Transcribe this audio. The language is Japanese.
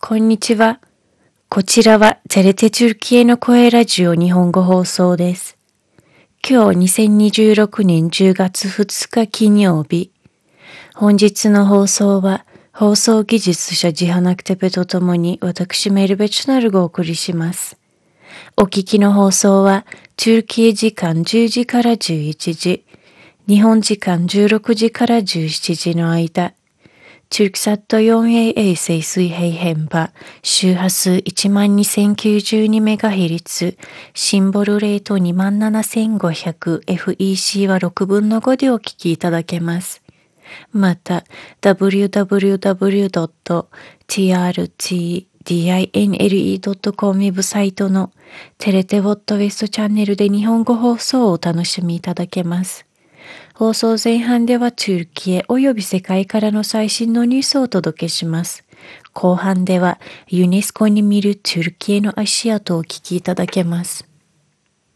こんにちは。こちらはテレテチュルキエの声ラジオ日本語放送です。今日2026年10月2日金曜日。本日の放送は放送技術者ジハナクテペとともに私メルベチュナルがお送りします。お聞きの放送はトゥルキエ時間10時から11時、日本時間16時から17時の間、TürkSat 4A 衛星水平変波、周波数 12092MHz、シンボルレート 27500FEC は6分の5でお聞きいただけます。また、www.trtdinle.com ウェブサイトのテレテウォットウェストチャンネルで日本語放送をお楽しみいただけます。放送前半ではトゥルキエおよび世界からの最新のニュースをお届けします。後半ではユネスコに見るトゥルキエの足跡をお聞きいただけます。